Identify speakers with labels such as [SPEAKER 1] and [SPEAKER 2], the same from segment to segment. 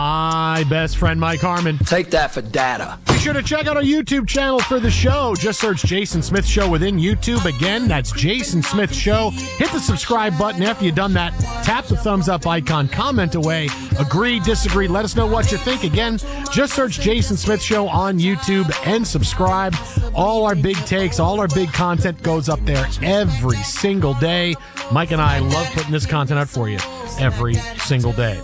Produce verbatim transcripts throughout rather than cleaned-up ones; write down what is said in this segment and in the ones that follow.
[SPEAKER 1] My best friend, Mike Harmon.
[SPEAKER 2] Take that for data.
[SPEAKER 1] Be sure to check out our YouTube channel for the show. Just search Jason Smith Show within YouTube. Again, that's Jason Smith Show. Hit the subscribe button. After you've done that, tap the thumbs up icon. Comment away. Agree, disagree. Let us know what you think. Again, just search Jason Smith Show on YouTube and subscribe. All our big takes, all our big content goes up there every single day. Mike and I love putting this content out for you every single day.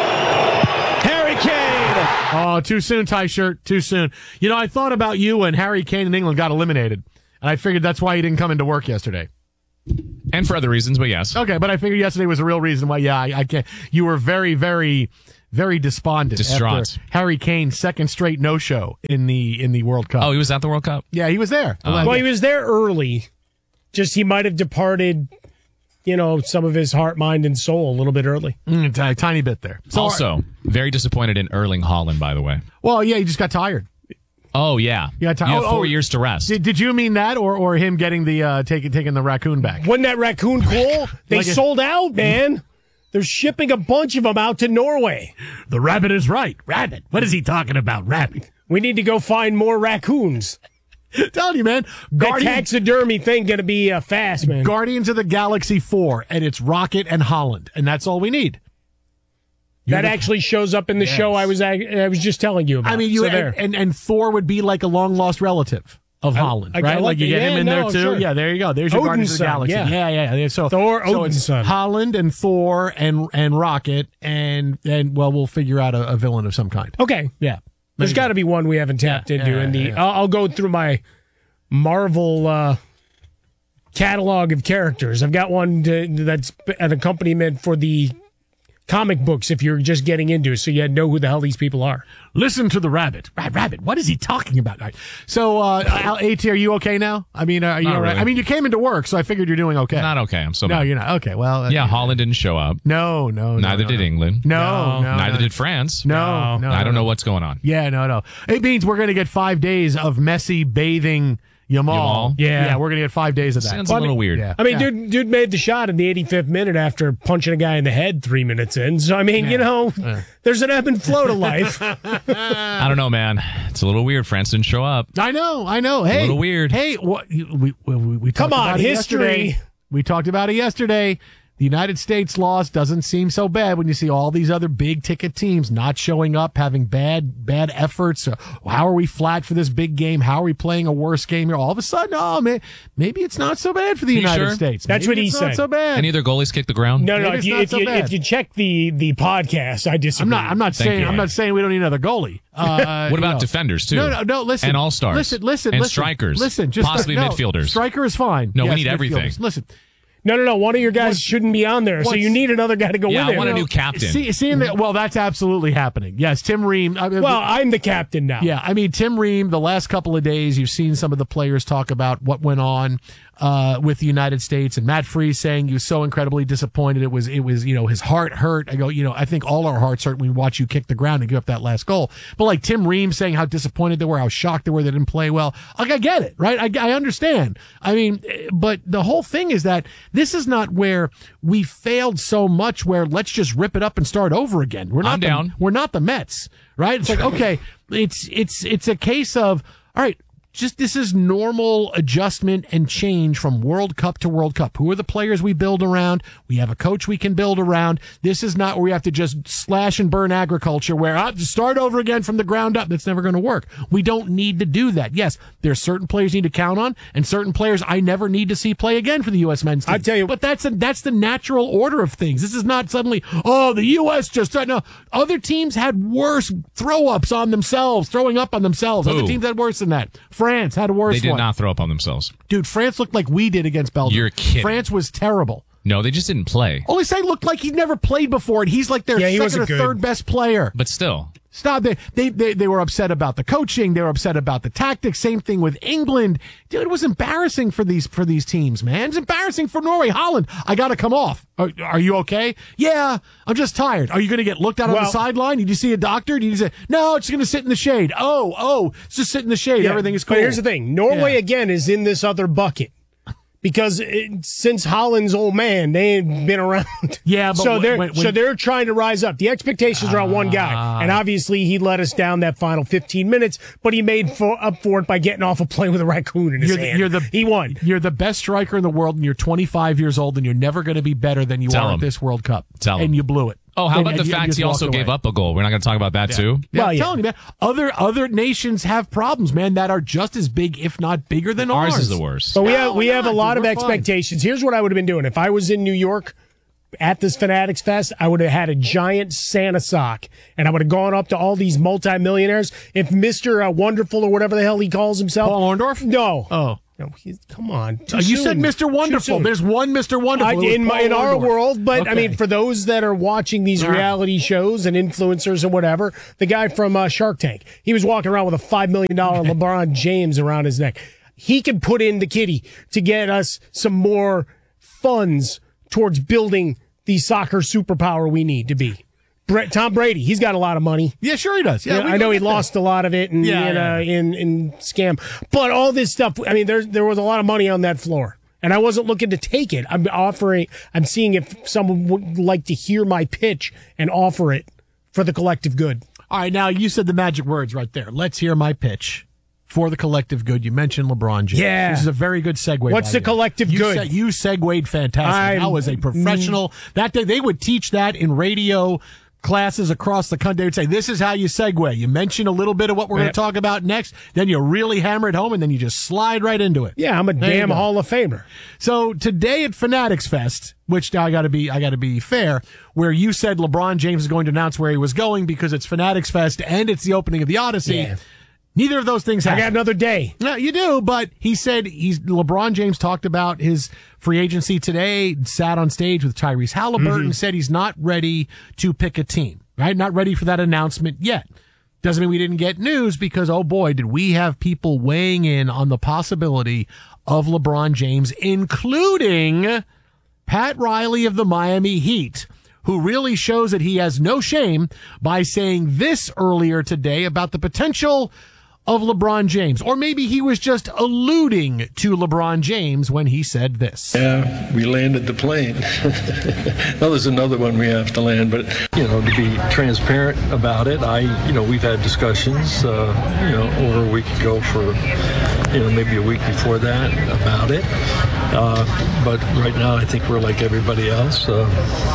[SPEAKER 1] Oh, too soon, tie shirt. Too soon. You know, I thought about you when Harry Kane in England got eliminated, and I figured that's why he didn't come into work yesterday.
[SPEAKER 3] And for other reasons, but yes.
[SPEAKER 1] Okay, but I figured yesterday was a real reason why, yeah, I, I can't. You were very, very, very despondent.
[SPEAKER 3] Distraught.
[SPEAKER 1] After Harry Kane's second straight no-show in the in the World Cup.
[SPEAKER 3] Oh, he was at the World Cup?
[SPEAKER 1] Yeah, he was there.
[SPEAKER 3] Uh,
[SPEAKER 4] well, he was there early. Just he might have departed, you know, some of his heart, mind, and soul a little bit early.
[SPEAKER 1] Mm, t- tiny bit there.
[SPEAKER 3] So, also, very disappointed in Erling Haaland, by the way.
[SPEAKER 1] Well, yeah, he just got tired.
[SPEAKER 3] Oh, yeah.
[SPEAKER 1] You, got
[SPEAKER 3] t- you have
[SPEAKER 1] oh,
[SPEAKER 3] four
[SPEAKER 1] oh,
[SPEAKER 3] years to rest.
[SPEAKER 1] Did, did you mean that, or or him getting the uh, taking taking the raccoon back?
[SPEAKER 4] Wasn't that raccoon cool? They like sold a- out, man. They're shipping a bunch of them out to Norway.
[SPEAKER 1] The rabbit is right. Rabbit. What is he talking about, rabbit?
[SPEAKER 4] We need to go find more raccoons.
[SPEAKER 1] Telling you, man.
[SPEAKER 4] Guardian- that taxidermy thing going to be uh, fast, man.
[SPEAKER 1] Guardians of the Galaxy four, and it's Rocket and Holland, and that's all we need.
[SPEAKER 4] That the, actually shows up in the yes. show I was I was just telling you about.
[SPEAKER 1] I mean, you
[SPEAKER 4] so
[SPEAKER 1] and,
[SPEAKER 4] there.
[SPEAKER 1] and and Thor would be like a long lost relative of I, Holland, I, I right? Like you get
[SPEAKER 4] yeah,
[SPEAKER 1] him in
[SPEAKER 4] no,
[SPEAKER 1] there too.
[SPEAKER 4] Sure.
[SPEAKER 1] Yeah, there you go. There's your Guardians of the Galaxy.
[SPEAKER 4] Yeah,
[SPEAKER 1] yeah, yeah. yeah. So
[SPEAKER 4] Thor,
[SPEAKER 1] so
[SPEAKER 4] Odin's
[SPEAKER 1] it's
[SPEAKER 4] son.
[SPEAKER 1] Holland and Thor and and Rocket and and well, we'll figure out a, a villain of some kind.
[SPEAKER 4] Okay,
[SPEAKER 1] yeah.
[SPEAKER 4] There's got to be one we haven't tapped
[SPEAKER 1] yeah,
[SPEAKER 4] into
[SPEAKER 1] yeah,
[SPEAKER 4] in the.
[SPEAKER 1] yeah.
[SPEAKER 4] I'll, I'll go through my Marvel uh, catalog of characters. I've got one to, that's an accompaniment for the comic books if you're just getting into it, so you know who the hell these people are.
[SPEAKER 1] Listen to the rabbit. Rabbit, what is he talking about? Right. So, uh, AT, are you okay now? I mean, are you all right?
[SPEAKER 3] Really.
[SPEAKER 1] I mean, you came into work, so I figured you're doing okay.
[SPEAKER 3] Not okay. I'm so
[SPEAKER 1] No,
[SPEAKER 3] bad.
[SPEAKER 1] you're not. Okay, well. Uh,
[SPEAKER 3] yeah, Holland didn't show up.
[SPEAKER 1] No, no,
[SPEAKER 3] Neither
[SPEAKER 1] no,
[SPEAKER 3] did
[SPEAKER 1] no.
[SPEAKER 3] England.
[SPEAKER 1] No, no.
[SPEAKER 3] Neither
[SPEAKER 1] no.
[SPEAKER 3] did France.
[SPEAKER 1] No, no.
[SPEAKER 3] I don't
[SPEAKER 1] no.
[SPEAKER 3] know what's going on.
[SPEAKER 1] Yeah, no, no. It means we're going to get five days of messy bathing Yamal.
[SPEAKER 3] Yamal?
[SPEAKER 1] Yeah. Yeah, we're going to get five days of that.
[SPEAKER 3] Sounds
[SPEAKER 1] well,
[SPEAKER 3] a little
[SPEAKER 1] I mean,
[SPEAKER 3] weird.
[SPEAKER 1] Yeah.
[SPEAKER 4] I mean,
[SPEAKER 1] yeah.
[SPEAKER 4] dude, dude made the shot in the eighty-fifth minute after punching a guy in the head three minutes in. So, I mean,
[SPEAKER 1] yeah.
[SPEAKER 4] you know, yeah. there's an ebb and flow to life.
[SPEAKER 3] I don't know, man. It's a little weird. France didn't show up.
[SPEAKER 1] I know, I know. Hey,
[SPEAKER 3] a little weird.
[SPEAKER 1] Hey, what we we we, we talked
[SPEAKER 4] Come on,
[SPEAKER 1] about it
[SPEAKER 4] history.
[SPEAKER 1] Yesterday. We talked about it yesterday. The United States loss doesn't seem so bad when you see all these other big ticket teams not showing up, having bad bad efforts. How are we flat for this big game? How are we playing a worse game here? All of a sudden, oh man, maybe it's not so bad for the
[SPEAKER 3] you
[SPEAKER 1] United
[SPEAKER 3] sure?
[SPEAKER 1] States.
[SPEAKER 4] That's
[SPEAKER 1] maybe
[SPEAKER 4] what he
[SPEAKER 1] it's
[SPEAKER 4] said.
[SPEAKER 1] Not so bad.
[SPEAKER 3] Any other goalies kick the ground?
[SPEAKER 4] No, no.
[SPEAKER 1] Maybe
[SPEAKER 4] If you
[SPEAKER 1] it's
[SPEAKER 4] if
[SPEAKER 1] not
[SPEAKER 4] you,
[SPEAKER 1] so bad.
[SPEAKER 4] if you check the the podcast, I disagree.
[SPEAKER 1] I'm not. I'm not
[SPEAKER 3] Thank
[SPEAKER 1] saying.
[SPEAKER 3] you.
[SPEAKER 1] I'm not saying we don't need another goalie. Uh,
[SPEAKER 3] what about
[SPEAKER 1] know.
[SPEAKER 3] defenders too?
[SPEAKER 1] No, no, no. Listen,
[SPEAKER 3] and all stars.
[SPEAKER 1] Listen, listen,
[SPEAKER 3] and
[SPEAKER 1] listen,
[SPEAKER 3] strikers.
[SPEAKER 1] Listen, just
[SPEAKER 3] possibly
[SPEAKER 1] no,
[SPEAKER 3] midfielders.
[SPEAKER 1] Striker is fine.
[SPEAKER 3] No, we
[SPEAKER 1] yes,
[SPEAKER 3] need everything.
[SPEAKER 1] Listen.
[SPEAKER 4] No, no, no. One of your guys
[SPEAKER 1] What's,
[SPEAKER 4] shouldn't be on there, so you need another guy to go
[SPEAKER 3] yeah,
[SPEAKER 4] with him.
[SPEAKER 3] I want a new captain.
[SPEAKER 1] See, seeing that, well, that's absolutely happening. Yes, Tim Ream. I mean,
[SPEAKER 4] well, I'm the captain now.
[SPEAKER 1] Yeah, I mean, Tim Ream, the last couple of days, you've seen some of the players talk about what went on uh, with the United States, and Matt Freese saying he was so incredibly disappointed. It was, it was, you know, his heart hurt. I go, you know, I think all our hearts hurt when we watch you kick the ground and give up that last goal. But like Tim Ream saying how disappointed they were, how shocked they were they didn't play well. Like, I get it, right? I, I understand. I mean, but the whole thing is that this is not where we failed so much where let's just rip it up and start over again. We're not
[SPEAKER 3] I'm
[SPEAKER 1] the,
[SPEAKER 3] down.
[SPEAKER 1] We're not the Mets, right? It's like, okay, it's it's it's a case of, all right, just this is normal adjustment and change from World Cup to World Cup. Who are the players we build around? We have a coach we can build around. This is not where we have to just slash and burn agriculture where I just start over again from the ground up. That's never going to work. We don't need to do that. Yes, there's certain players you need to count on and certain players I never need to see play again for the U S men's team.
[SPEAKER 4] I tell you,
[SPEAKER 1] but that's a, that's the natural order of things. This is not suddenly, oh, the U S just, no, other teams had worse throw ups on themselves, throwing up on themselves. Other
[SPEAKER 3] Ooh.
[SPEAKER 1] teams had worse than that. France had a worse
[SPEAKER 3] They did
[SPEAKER 1] one.
[SPEAKER 3] not throw up on themselves.
[SPEAKER 1] Dude, France looked like we did against Belgium.
[SPEAKER 3] You're kidding.
[SPEAKER 1] France was terrible.
[SPEAKER 3] No, they just didn't play.
[SPEAKER 1] Olise looked like he'd never played before, and he's like their
[SPEAKER 4] Yeah, he
[SPEAKER 1] second or
[SPEAKER 4] wasn't good.
[SPEAKER 1] third best player.
[SPEAKER 3] But still.
[SPEAKER 1] Stop. They, they they they were upset about the coaching. They were upset about the tactics. Same thing with England. Dude, it was embarrassing for these for these teams, man. It's embarrassing for Norway. Holland, I got to come off. Are, are you okay? Yeah, I'm just tired. Are you going to get looked at
[SPEAKER 4] Well,
[SPEAKER 1] on the sideline? Did you see a doctor? Did you say, no, it's going to sit in the shade. Oh, oh, it's just sit in the shade.
[SPEAKER 4] Yeah,
[SPEAKER 1] Everything is cool.
[SPEAKER 4] But here's the thing. Norway,
[SPEAKER 1] Yeah.
[SPEAKER 4] again, is in this other bucket. because it, since Holland's old man, they ain't been around.
[SPEAKER 1] Yeah, but
[SPEAKER 4] so
[SPEAKER 1] when,
[SPEAKER 4] they're
[SPEAKER 1] when,
[SPEAKER 4] so they're trying to rise up. The expectations are on one guy, and obviously he let us down that final fifteen minutes. But he made for, up for it by getting off a plane with a raccoon in his
[SPEAKER 1] you're the,
[SPEAKER 4] hand.
[SPEAKER 1] You're the,
[SPEAKER 4] he won.
[SPEAKER 1] You're the best striker in the world, and you're twenty-five years old, and you're never going to be better than you
[SPEAKER 3] Tell
[SPEAKER 1] are
[SPEAKER 3] him.
[SPEAKER 1] at this World Cup.
[SPEAKER 3] Tell him.
[SPEAKER 1] And you blew it.
[SPEAKER 3] Oh, how
[SPEAKER 1] And-
[SPEAKER 3] about
[SPEAKER 1] and
[SPEAKER 3] the
[SPEAKER 1] you-
[SPEAKER 3] fact
[SPEAKER 1] you
[SPEAKER 3] he
[SPEAKER 1] just
[SPEAKER 3] also
[SPEAKER 1] walked
[SPEAKER 3] gave
[SPEAKER 1] away.
[SPEAKER 3] up a goal? We're not going to talk about that, too?
[SPEAKER 1] Yeah,
[SPEAKER 4] Well,
[SPEAKER 1] I'm
[SPEAKER 4] yeah.
[SPEAKER 1] telling you, man. Other other nations have problems, man, that are just as big, if not bigger than ours.
[SPEAKER 3] Ours is the worst.
[SPEAKER 4] But we
[SPEAKER 1] No,
[SPEAKER 4] have we
[SPEAKER 1] we're
[SPEAKER 4] have a
[SPEAKER 1] not,
[SPEAKER 4] lot
[SPEAKER 1] dude.
[SPEAKER 4] of
[SPEAKER 1] We're fine.
[SPEAKER 4] expectations. Here's what I would have been doing if I was in New York at this Fanatics Fest. I would have had a giant Santa sock, and I would have gone up to all these multimillionaires. If Mister Uh, Wonderful or whatever the hell he calls himself,
[SPEAKER 1] Paul Orndorff?
[SPEAKER 4] no,
[SPEAKER 1] Oh.
[SPEAKER 4] no, he's, come on, too
[SPEAKER 1] Uh, you
[SPEAKER 4] soon.
[SPEAKER 1] said Mister
[SPEAKER 4] Too
[SPEAKER 1] Wonderful.
[SPEAKER 4] soon.
[SPEAKER 1] There's one Mister Wonderful.
[SPEAKER 4] I,
[SPEAKER 1] It was
[SPEAKER 4] in my,
[SPEAKER 1] Paul
[SPEAKER 4] in our
[SPEAKER 1] Orndorff.
[SPEAKER 4] world, but I
[SPEAKER 1] Okay.
[SPEAKER 4] mean, for those that are watching these
[SPEAKER 1] All right.
[SPEAKER 4] reality shows and influencers or whatever, the guy from uh, Shark Tank, he was walking around with a five million dollar LeBron James around his neck. He could put in the kitty to get us some more funds towards building the soccer superpower we need to be. Brett, Tom Brady, he's got a lot of money.
[SPEAKER 1] Yeah, sure he does. Yeah,
[SPEAKER 4] Yeah,
[SPEAKER 1] we
[SPEAKER 4] I know
[SPEAKER 1] can
[SPEAKER 4] he
[SPEAKER 1] get
[SPEAKER 4] lost a lot of it in
[SPEAKER 1] Yeah,
[SPEAKER 4] in,
[SPEAKER 1] yeah,
[SPEAKER 4] uh,
[SPEAKER 1] yeah.
[SPEAKER 4] in in scam, but all this stuff. I mean, there there was a lot of money on that floor, and I wasn't looking to take it. I'm offering. I'm seeing if someone would like to hear my pitch and offer it for the collective good.
[SPEAKER 1] All right, now you said the magic words right there. Let's hear my pitch for the collective good. You mentioned LeBron James.
[SPEAKER 4] Yeah.
[SPEAKER 1] This is a very good segue.
[SPEAKER 4] What's
[SPEAKER 1] by
[SPEAKER 4] the
[SPEAKER 1] way.
[SPEAKER 4] collective
[SPEAKER 1] you
[SPEAKER 4] good?
[SPEAKER 1] Se- you segued fantastic.
[SPEAKER 4] I'm-
[SPEAKER 1] That was a professional. That day, they would teach that in radio classes across the country. They would say, this is how you segue. You mention a little bit of what we're going
[SPEAKER 4] Yep.
[SPEAKER 1] to talk about next, then you really hammer it home, and then you just slide right into it.
[SPEAKER 4] Yeah, I'm a
[SPEAKER 1] There you
[SPEAKER 4] damn
[SPEAKER 1] go.
[SPEAKER 4] Hall of Famer.
[SPEAKER 1] So today at Fanatics Fest, which now I got to be, I got to be fair, where you said LeBron James is going to announce where he was going because it's Fanatics Fest and it's the opening of the Odyssey.
[SPEAKER 4] Yeah.
[SPEAKER 1] Neither of those things
[SPEAKER 4] I
[SPEAKER 1] happened.
[SPEAKER 4] got another day.
[SPEAKER 1] No, you do, but he said he's LeBron James talked about his free agency today, sat on stage with Tyrese Halliburton, said he's not ready to pick a team, right? Not ready for that announcement yet. Doesn't mean we didn't get news because, oh boy, did we have people weighing in on the possibility of LeBron James, including Pat Riley of the Miami Heat, who really shows that he has no shame by saying this earlier today about the potential of LeBron James. Or maybe he was just alluding to LeBron James when he said this.
[SPEAKER 2] Yeah, we landed the plane. Well, there's another one we have to land, but, you know, to be transparent about it, I, you know, we've had discussions, uh, you know, over a week ago for, you know, maybe a week before that about it. Uh, but right now, I think we're like everybody else. Uh,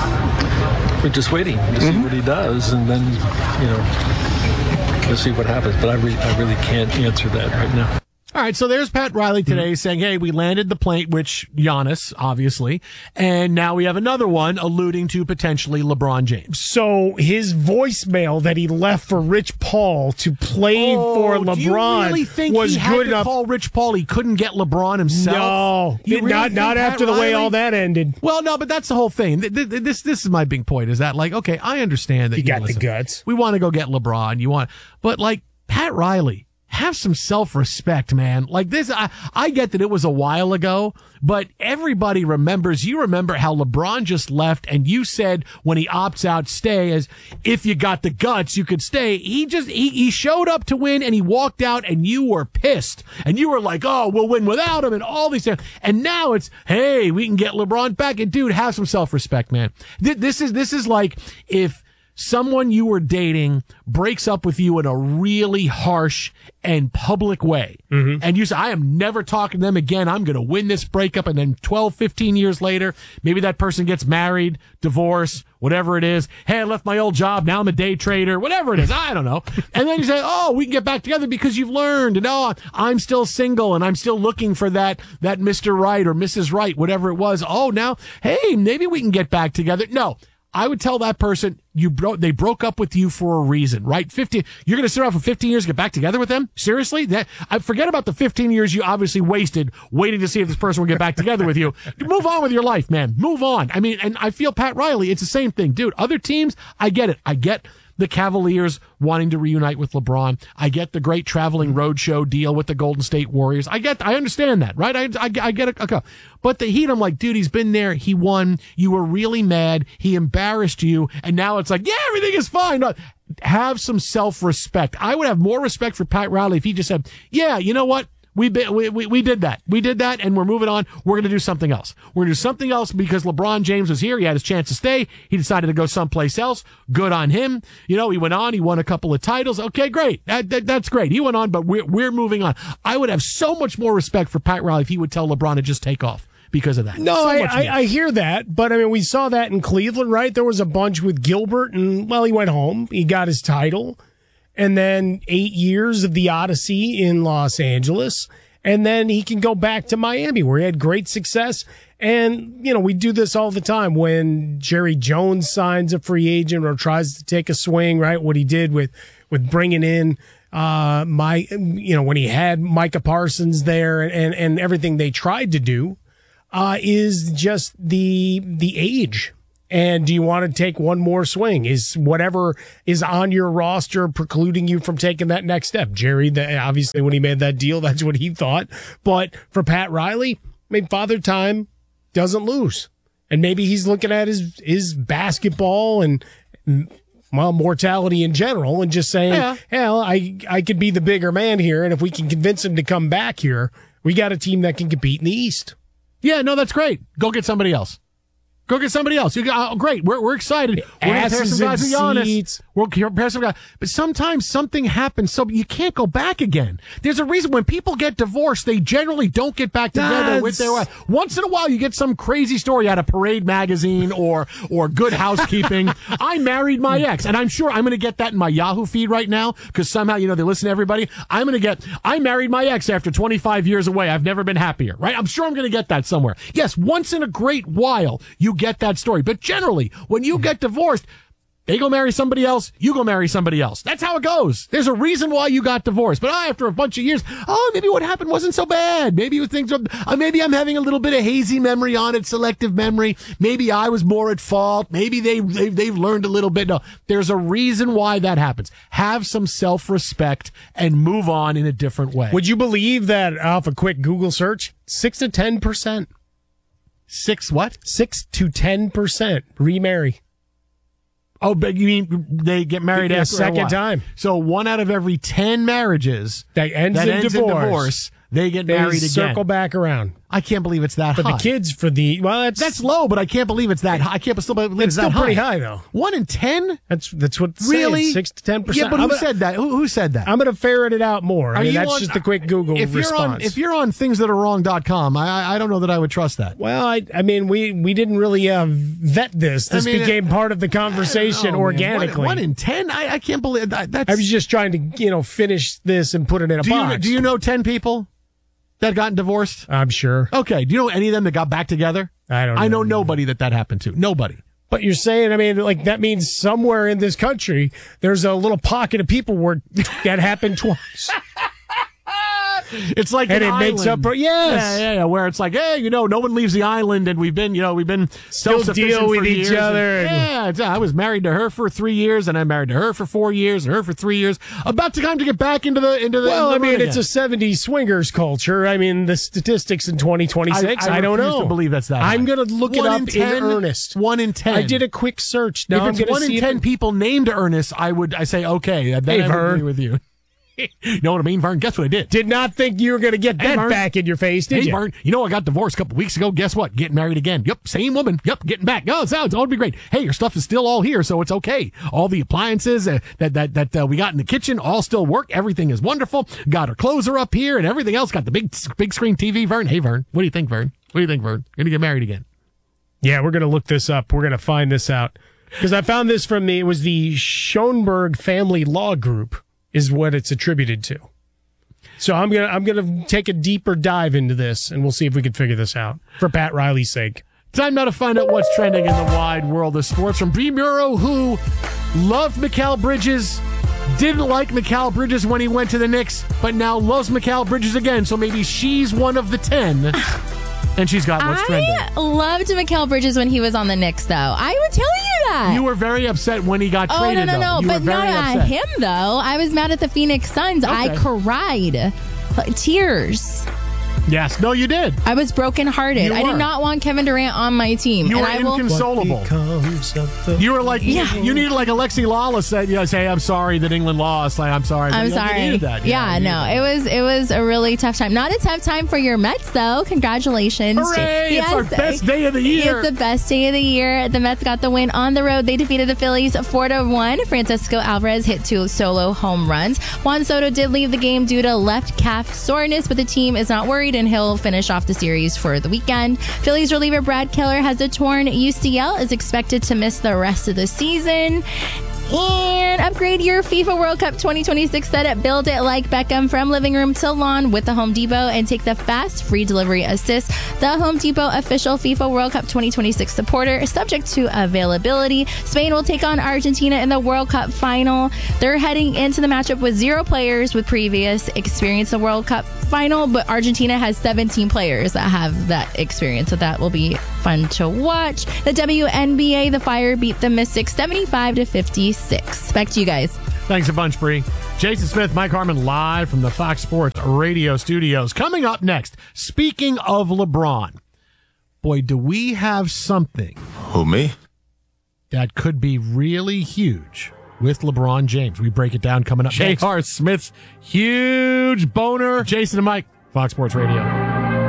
[SPEAKER 2] we're just waiting to see what he does, and then, you know, we'll see what happens. But I, re- I really can't answer that right now.
[SPEAKER 1] All right, so there's Pat Riley today saying, hey, we landed the plane, which Giannis, obviously, and now we have another one alluding to potentially LeBron James.
[SPEAKER 4] So his voicemail that he left for Rich Paul to play for LeBron
[SPEAKER 1] Oh, do you really think
[SPEAKER 4] was
[SPEAKER 1] he had
[SPEAKER 4] good
[SPEAKER 1] to
[SPEAKER 4] enough.
[SPEAKER 1] call Rich Paul? He couldn't get LeBron himself.
[SPEAKER 4] No,
[SPEAKER 1] You really
[SPEAKER 4] not
[SPEAKER 1] think
[SPEAKER 4] not
[SPEAKER 1] Pat
[SPEAKER 4] after the way
[SPEAKER 1] Riley-
[SPEAKER 4] all that ended.
[SPEAKER 1] Well, no, but that's the whole thing. Th- th- This this is my big point. Is that like, okay, I understand that
[SPEAKER 4] You
[SPEAKER 1] you
[SPEAKER 4] got the
[SPEAKER 1] listen,
[SPEAKER 4] guts.
[SPEAKER 1] We want to go get LeBron. You want, but like Pat Riley, have some self-respect, man. Like this, I, I get that it was a while ago, but everybody remembers, you remember how LeBron just left and you said when he opts out, stay, as if you got the guts, you could stay. He just, he, he showed up to win and he walked out and you were pissed and you were like, oh, we'll win without him and all these things. And now it's, hey, we can get LeBron back. And dude, have some self-respect, man. Th- This is, this is like if someone you were dating breaks up with you in a really harsh and public way. Mm-hmm. And you say, I am never talking to them again. I'm going to win this breakup. And then twelve, fifteen years later, maybe that person gets married, divorced, whatever it is. Hey, I left my old job. Now I'm a day trader, whatever it is. I don't know. And then you say, oh, we can get back together because you've learned. And oh, I'm still single and I'm still looking for that, that Mister Right or Missus Right, whatever it was. Oh, now, hey, maybe we can get back together. No. I would tell that person you broke. They broke up with you for a reason, right? Fifty. You're going to sit around for fifteen years to get back together with them? Seriously? That I forget about the fifteen years you obviously wasted waiting to see if this person will get back together with you. Move on with your life, man. Move on. I mean, and I feel Pat Riley. It's the same thing, dude. Other teams, I get it. I get the Cavaliers wanting to reunite with LeBron. I get the great traveling roadshow deal with the Golden State Warriors. I get, I understand that, right? I, I, I get it. Okay. But the Heat, I'm like, dude, he's been there. He won. You were really mad. He embarrassed you. And now it's like, yeah, everything is fine. No, have some self-respect. I would have more respect for Pat Riley if he just said, yeah, you know what? We, we we we did that. We did that, and we're moving on. We're going to do something else. We're going to do something else because LeBron James was here. He had his chance to stay. He decided to go someplace else. Good on him. You know, he went on. He won a couple of titles. Okay, great. That, that, that's great. He went on, but we're, we're moving on. I would have so much more respect for Pat Riley if he would tell LeBron to just take off because of that.
[SPEAKER 4] No,
[SPEAKER 1] so
[SPEAKER 4] I,
[SPEAKER 1] much
[SPEAKER 4] I, I hear that, but I mean, we saw that in Cleveland, right? There was a bunch with Gilbert, and, well, he went home. He got his title. And then eight years of the Odyssey in Los Angeles. And then he can go back to Miami where he had great success. And, you know, we do this all the time when Jerry Jones signs a free agent or tries to take a swing, right? What he did with, with bringing in, uh, my, you know, when he had Micah Parsons there and, and everything they tried to do, uh, is just the, the age. And do you want to take one more swing? Is whatever is on your roster precluding you from taking that next step? Jerry, the, obviously, when he made that deal, that's what he thought. But for Pat Riley, I mean, Father Time doesn't lose. And maybe he's looking at his, his basketball and, well, mortality in general and just saying, yeah. hell, I, I could be the bigger man here. And if we can convince him to come back here, we got a team that can compete in the East.
[SPEAKER 1] Yeah, no, that's great. Go get somebody else. Go get somebody else. You got, oh, great. We're we're excited. We're going to pair some guys with Giannis. We'll pair some guys. But sometimes something happens, so you can't go back again. There's a reason when people get divorced, they generally don't get back together That's... with their wife. Once in a while, you get some crazy story out of Parade magazine or or Good Housekeeping. I married my ex, and I'm sure I'm going to get that in my Yahoo feed right now because somehow, you know, they listen to everybody. I'm going to get, I married my ex after twenty-five years away. I've never been happier, right? I'm sure I'm going to get that somewhere. Yes, once in a great while, you get that story. But generally, when you get divorced, they go marry somebody else, you go marry somebody else. That's how it goes. There's a reason why you got divorced. But oh, after a bunch of years, oh, maybe what happened wasn't so bad. Maybe things, uh, maybe I'm having a little bit of hazy memory on it, selective memory. Maybe I was more at fault. Maybe they, they they've learned a little bit. No, there's a reason why that happens. Have some self-respect and move on in a different way.
[SPEAKER 4] Would you believe that off a quick Google search, six to ten percent?
[SPEAKER 1] Six what?
[SPEAKER 4] Six to ten percent remarry.
[SPEAKER 1] Oh, but you mean they get married
[SPEAKER 4] a
[SPEAKER 1] after
[SPEAKER 4] second
[SPEAKER 1] a
[SPEAKER 4] time?
[SPEAKER 1] So one out of every ten marriages
[SPEAKER 4] that ends,
[SPEAKER 1] that
[SPEAKER 4] in,
[SPEAKER 1] ends
[SPEAKER 4] divorce,
[SPEAKER 1] in divorce, they get
[SPEAKER 4] they
[SPEAKER 1] married again.
[SPEAKER 4] Circle back around.
[SPEAKER 1] I can't believe it's that
[SPEAKER 4] but
[SPEAKER 1] high.
[SPEAKER 4] But the kids for the well, that's
[SPEAKER 1] that's low, but I can't believe it's that high. I can't still believe it's,
[SPEAKER 4] it's
[SPEAKER 1] that
[SPEAKER 4] still
[SPEAKER 1] high.
[SPEAKER 4] pretty high though.
[SPEAKER 1] One in ten.
[SPEAKER 4] That's that's what it's
[SPEAKER 1] really
[SPEAKER 4] saying, six to ten percent.
[SPEAKER 1] Yeah, but who
[SPEAKER 4] gonna,
[SPEAKER 1] said that? Who, who said that?
[SPEAKER 4] I'm going to ferret it out more. I
[SPEAKER 1] Are
[SPEAKER 4] mean,
[SPEAKER 1] you
[SPEAKER 4] that's
[SPEAKER 1] on,
[SPEAKER 4] just a quick Google
[SPEAKER 1] if
[SPEAKER 4] response.
[SPEAKER 1] You're on, if you're on things that are wrong dot com, I I don't know that I would trust that.
[SPEAKER 4] Well, I I mean we we didn't really uh, vet this. This I mean, became it, part of the conversation know, organically.
[SPEAKER 1] One, one in ten. I I can't believe that. That's,
[SPEAKER 4] I was just trying to you know finish this and put it in a
[SPEAKER 1] do
[SPEAKER 4] box.
[SPEAKER 1] You, do you know ten people that gotten divorced?
[SPEAKER 4] I'm sure.
[SPEAKER 1] Okay. Do you know any of them that got back together?
[SPEAKER 4] I don't know.
[SPEAKER 1] I know nobody that that happened to. Nobody.
[SPEAKER 4] But you're saying, I mean, like that means somewhere in this country, there's a little pocket of people where that happened twice.
[SPEAKER 1] It's like
[SPEAKER 4] and
[SPEAKER 1] an
[SPEAKER 4] it
[SPEAKER 1] island.
[SPEAKER 4] makes up for, yes.
[SPEAKER 1] Yeah, yeah, yeah, where it's like, hey, you know, no one leaves the island and we've been, you know, we've been
[SPEAKER 4] still deal with each
[SPEAKER 1] years
[SPEAKER 4] other.
[SPEAKER 1] And, yeah, it's, I was married to her for three years and I married to her for four years and her for three years. About time to get back into the, into the,
[SPEAKER 4] well,
[SPEAKER 1] into the
[SPEAKER 4] I mean,
[SPEAKER 1] again.
[SPEAKER 4] it's a seventies swingers culture. I mean, the statistics in twenty twenty-six, I, I, I don't know.
[SPEAKER 1] to believe that's that high.
[SPEAKER 4] I'm going to look
[SPEAKER 1] one
[SPEAKER 4] it up
[SPEAKER 1] in, ten,
[SPEAKER 4] in earnest.
[SPEAKER 1] One in ten.
[SPEAKER 4] I did a quick search. Now
[SPEAKER 1] if it's
[SPEAKER 4] I'm
[SPEAKER 1] one in ten
[SPEAKER 4] it.
[SPEAKER 1] people named Ernest, I would, I say, okay, then
[SPEAKER 4] hey,
[SPEAKER 1] I would agree with you. You know what I mean, Vern? Guess what I did?
[SPEAKER 4] Did not think you were going to get that
[SPEAKER 1] hey,
[SPEAKER 4] back in your face, did
[SPEAKER 1] hey,
[SPEAKER 4] you?
[SPEAKER 1] Vern, you know I got divorced a couple weeks ago. Guess what? Getting married again. Yep, same woman. Yep, getting back. Oh, it sounds all be great. Hey, your stuff is still all here, so it's okay. All the appliances uh, that that that uh, we got in the kitchen all still work. Everything is wonderful. Got our clothes are up here and everything else. Got the big big screen T V. Vern, hey Vern, what do you think, Vern? What do you think, Vern? Gonna get married again?
[SPEAKER 4] Yeah, we're gonna look this up. We're gonna find this out because I found this from the it was the Schoenberg Family Law Group is what it's attributed to. So I'm gonna I'm gonna take a deeper dive into this, and we'll see if we can figure this out for Pat Riley's sake.
[SPEAKER 1] Time now to find out what's trending in the wide world of sports from Bree Muro, who loved Mikal Bridges, didn't like Mikal Bridges when he went to the Knicks, but now loves Mikal Bridges again. So maybe she's one of the ten, and she's got what's
[SPEAKER 5] I
[SPEAKER 1] trending.
[SPEAKER 5] I loved Mikal Bridges when he was on the Knicks, though. I would tell you that.
[SPEAKER 1] You were very upset when he got
[SPEAKER 5] oh,
[SPEAKER 1] traded.
[SPEAKER 5] Oh, no, no,
[SPEAKER 1] though.
[SPEAKER 5] no.
[SPEAKER 1] You
[SPEAKER 5] but not at
[SPEAKER 1] upset.
[SPEAKER 5] him, though. I was mad at the Phoenix Suns.
[SPEAKER 1] Okay.
[SPEAKER 5] I cried. Tears.
[SPEAKER 1] Yes. No, you did.
[SPEAKER 5] I was brokenhearted.
[SPEAKER 1] You
[SPEAKER 5] I
[SPEAKER 1] were.
[SPEAKER 5] did not want Kevin Durant on my team.
[SPEAKER 1] You
[SPEAKER 5] and
[SPEAKER 1] were
[SPEAKER 5] I will,
[SPEAKER 1] inconsolable. You were like,
[SPEAKER 5] Yeah.
[SPEAKER 1] you needed like Alexi Lawless said, you know, say, I'm sorry that England lost. Like, I'm sorry.
[SPEAKER 5] I'm
[SPEAKER 1] You know, you
[SPEAKER 5] sorry.
[SPEAKER 1] needed that.
[SPEAKER 5] Yeah,
[SPEAKER 1] you needed
[SPEAKER 5] no,
[SPEAKER 1] that.
[SPEAKER 5] it was it was a really tough time. Not a tough time for your Mets, though. Congratulations.
[SPEAKER 1] Hooray, it's our best day of the year.
[SPEAKER 5] It's the best day of the year. The Mets got the win on the road. They defeated the Phillies four to one. Francisco Alvarez hit two solo home runs. Juan Soto did leave the game due to left calf soreness, but the team is not worried, and he'll finish off the series for the weekend. Phillies reliever Brad Keller has a torn U C L, is expected to miss the rest of the season. And upgrade your FIFA World Cup twenty twenty-six setup. Build it like Beckham from living room to lawn with the Home Depot and take the fast free delivery assist. The Home Depot official FIFA World Cup twenty twenty-six supporter is subject to availability. Spain will take on Argentina in the World Cup final. They're heading into the matchup with zero players with previous experience in the World Cup final, but Argentina has seventeen players that have that experience, so that will be fun to watch. The W N B A, the Fire beat the Mystics seventy-five to fifty-six. Back to you guys.
[SPEAKER 1] Thanks a bunch, Bree. Jason Smith, Mike Harmon, live from the Fox Sports Radio studios. Coming up next, speaking of LeBron, boy, do we have something
[SPEAKER 6] Who, me?
[SPEAKER 1] that could be really huge with LeBron James. We break it down coming up. J R. Smith's huge boner. Jason and Mike, Fox Sports Radio.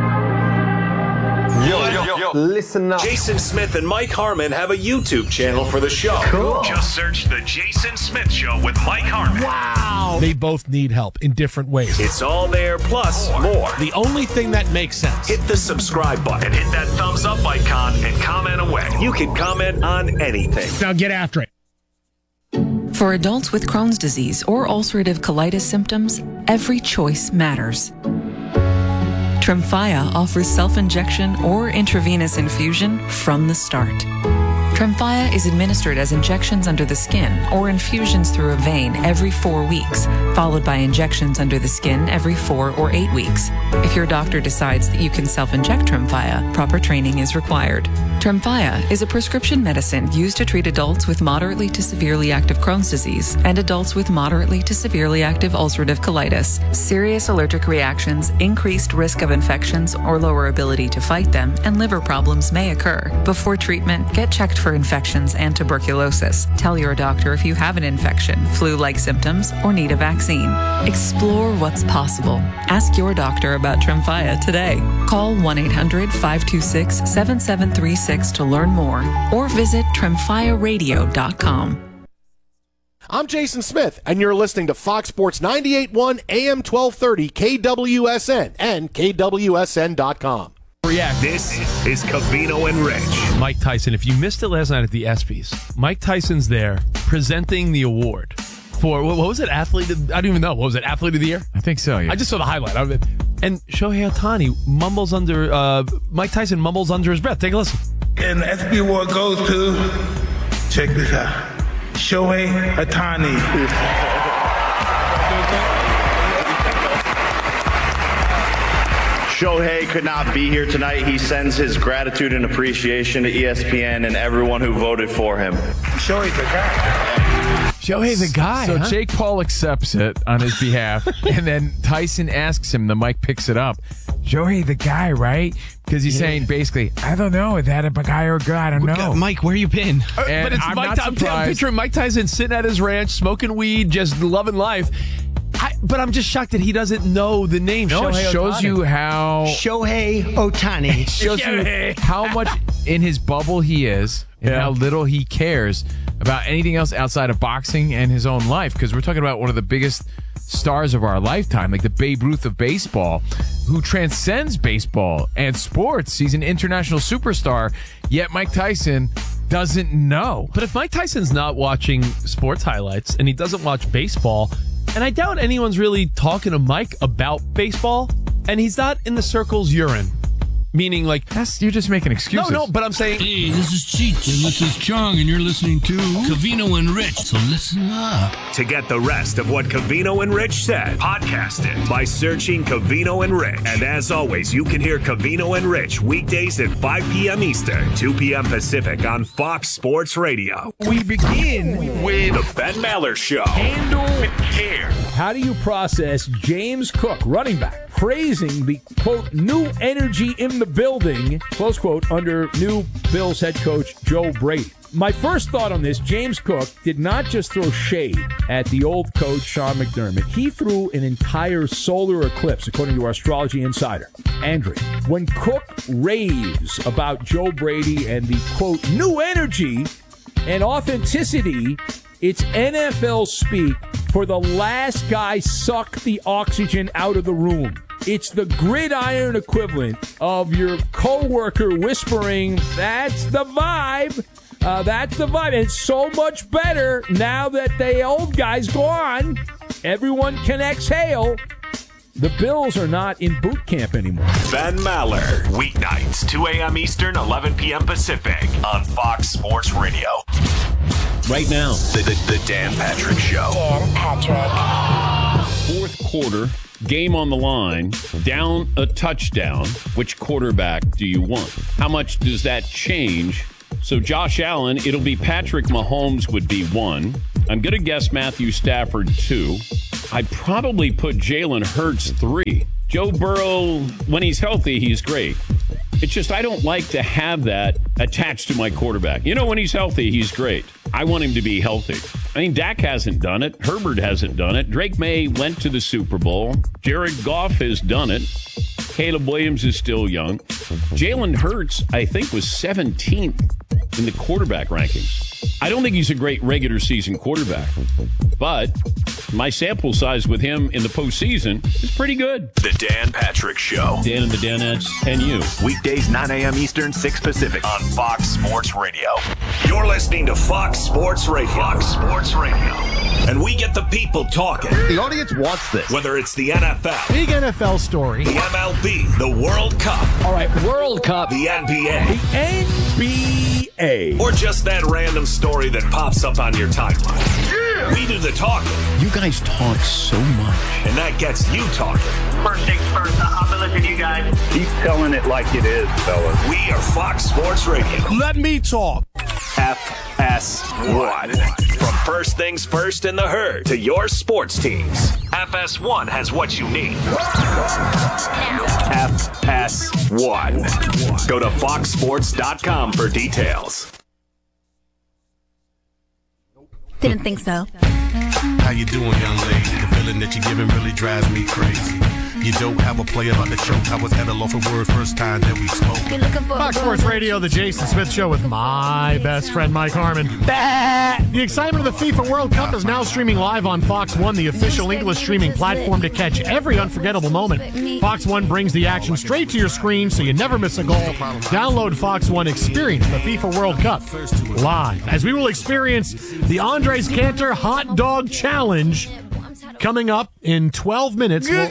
[SPEAKER 7] Yo, yo, yo, listen up. Jason Smith and Mike Harmon have a YouTube channel for the show.
[SPEAKER 8] Cool. Just search The Jason Smith Show with Mike Harmon.
[SPEAKER 1] Wow. They both need help in different ways.
[SPEAKER 7] It's all there, plus more.
[SPEAKER 1] The only thing that makes sense.
[SPEAKER 7] Hit the subscribe button and hit that thumbs up icon and comment away. You can comment on anything.
[SPEAKER 4] Now get after it.
[SPEAKER 9] For adults with Crohn's disease or ulcerative colitis symptoms, every choice matters. Tremfya offers self-injection or intravenous infusion from the start. Tremfya is administered as injections under the skin or infusions through a vein every four weeks, followed by injections under the skin every four or eight weeks. If your doctor decides that you can self-inject Tremfya, proper training is required. Tremfya is a prescription medicine used to treat adults with moderately to severely active Crohn's disease and adults with moderately to severely active ulcerative colitis. Serious allergic reactions, increased risk of infections or lower ability to fight them, and liver problems may occur. Before treatment, get checked for infections and tuberculosis. Tell your doctor if you have an infection, flu-like symptoms, or need a vaccine. Explore what's possible. Ask your doctor about Tremfya today. Call one eight hundred five two six seven seven three six to learn more or visit tremfya radio dot com.
[SPEAKER 10] I'm Jason Smith, and you're listening to Fox Sports ninety-eight point one A M twelve thirty K W S N and K W S N dot com.
[SPEAKER 7] React. This is Covino and Rich.
[SPEAKER 11] Mike Tyson, if you missed it last night at the ESPYs, Mike Tyson's there presenting the award for, what was it, Athlete of, I don't even know, what was it, Athlete of the Year?
[SPEAKER 3] I think so, yeah.
[SPEAKER 11] I just saw the highlight of it. And Shohei Ohtani mumbles under, uh, Mike Tyson mumbles under his breath. Take a listen.
[SPEAKER 12] And the S B award goes to, check this out, Shohei Ohtani.
[SPEAKER 13] Shohei could not be here tonight. He sends his gratitude and appreciation to E S P N and everyone who voted for him.
[SPEAKER 12] Shohei's the guy.
[SPEAKER 3] Shohei's the guy. So
[SPEAKER 11] huh?
[SPEAKER 3] Jake Paul accepts it on his behalf, and then Tyson asks him, the mic picks it up, Shohei the guy, right? Because he's yeah. saying basically, I don't know, is that a guy or a guy? I don't know.
[SPEAKER 11] Mike, where you been? Uh, but it's
[SPEAKER 3] I'm
[SPEAKER 11] Mike.
[SPEAKER 3] not
[SPEAKER 11] I'm
[SPEAKER 3] surprised.
[SPEAKER 11] picturing Mike Tyson sitting at his ranch, smoking weed, just loving life. I, but I'm just shocked that he doesn't know the name.
[SPEAKER 3] No,
[SPEAKER 11] Shohei
[SPEAKER 3] it shows
[SPEAKER 11] Ohtani.
[SPEAKER 3] you how
[SPEAKER 14] Shohei Ohtani.
[SPEAKER 3] It shows you how much in his bubble he is, and
[SPEAKER 11] yeah.
[SPEAKER 3] how little he cares about anything else outside of boxing and his own life. Because we're talking about one of the biggest stars of our lifetime, like the Babe Ruth of baseball, who transcends baseball and sports. He's an international superstar. Yet Mike Tyson doesn't know.
[SPEAKER 11] But if Mike Tyson's not watching sports highlights and he doesn't watch baseball, and I doubt anyone's really talking to Mike about baseball, and he's not in the circles you're in. Meaning, like,
[SPEAKER 3] that's, you're just making excuses.
[SPEAKER 11] No, no, but I'm saying,
[SPEAKER 15] hey, this is Cheech, and this is Chong, and you're listening to Covino and Rich, so listen up.
[SPEAKER 7] To get the rest of what Covino and Rich said, podcast it by searching Covino and Rich. And as always, you can hear Covino and Rich weekdays at five p.m. Eastern, two p.m. Pacific on Fox Sports Radio.
[SPEAKER 11] We begin with
[SPEAKER 7] The Ben Maller Show.
[SPEAKER 11] Handle with Care.
[SPEAKER 6] How do you process James Cook, running back, praising the, quote, new energy in the building, close quote, under new Bills head coach Joe Brady? My first thought on this, James Cook did not just throw shade at the old coach, Sean McDermott. He threw an entire solar eclipse, according to our astrology insider, Andrew. When Cook raves about Joe Brady and the, quote, new energy and authenticity, it's N F L speak for the last guy suck the oxygen out of the room. It's the gridiron equivalent of your coworker whispering, that's the vibe. Uh, that's the vibe. And it's so much better now that the old guy's gone. Everyone can exhale. The Bills are not in boot camp anymore.
[SPEAKER 7] Ben Maller, weeknights, two a.m. Eastern, eleven p.m. Pacific, on Fox Sports Radio.
[SPEAKER 16] Right now,
[SPEAKER 7] The, the, the Dan Patrick Show.
[SPEAKER 16] Dan Patrick. Fourth quarter, game on the line, down a touchdown. Which quarterback do you want? How much does that change? So Josh Allen, it'll be Patrick Mahomes would be one. I'm going to guess Matthew Stafford two. I'd probably put Jalen Hurts three. Joe Burrow, when he's healthy, he's great. It's just I don't like to have that attached to my quarterback. You know, when he's healthy, he's great. I want him to be healthy. I mean, Dak hasn't done it. Herbert hasn't done it. Drake May went to the Super Bowl. Jared Goff has done it. Caleb Williams is still young. Jalen Hurts, I think, was seventeenth in the quarterback rankings. I don't think he's a great regular season quarterback, but my sample size with him in the postseason is pretty good.
[SPEAKER 7] The Dan Patrick Show.
[SPEAKER 16] Dan and the Danettes and you.
[SPEAKER 7] Weekdays, nine a.m. Eastern, six Pacific, on Fox Sports Radio. You're listening to Fox Sports Radio. Fox Sports Radio. And we get the people talking.
[SPEAKER 17] The audience wants this.
[SPEAKER 7] Whether it's the N F L.
[SPEAKER 1] Big N F L story.
[SPEAKER 7] The M L B. The World Cup.
[SPEAKER 6] All right, World Cup.
[SPEAKER 7] The N B A.
[SPEAKER 6] The N B A.
[SPEAKER 7] Or just that random story that pops up on your timeline. Yeah. We do the talking.
[SPEAKER 16] You guys talk so much.
[SPEAKER 7] And that gets you talking.
[SPEAKER 18] First things first, I'm going to listen to you guys.
[SPEAKER 13] Keep telling it like it is, fellas.
[SPEAKER 7] We are Fox Sports Radio.
[SPEAKER 17] Let me talk.
[SPEAKER 7] F S one. From first things first in the herd to your sports teams, F S one has what you need. F S one. Go to fox sports dot com for details.
[SPEAKER 19] Didn't think so.
[SPEAKER 20] How you doing, young lady? The feeling that you're giving really drives me crazy. You don't have a play about the choke. I was at a loss of words first time that we spoke.
[SPEAKER 1] Fox Sports Radio, the Jason Smith Show with my best friend Mike Harmon. The excitement of the FIFA World Cup is now streaming live on Fox One, the official English streaming platform to catch every unforgettable moment. Fox One brings the action straight to your screen so you never miss a goal. Download Fox One, experience the FIFA World Cup live as we will experience the Andres Cantor Hot Dog Challenge. Coming up in twelve minutes, will,